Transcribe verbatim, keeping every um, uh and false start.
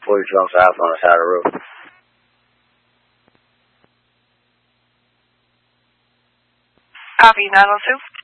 before you drunk south on the side of the road. Copy, nine oh two.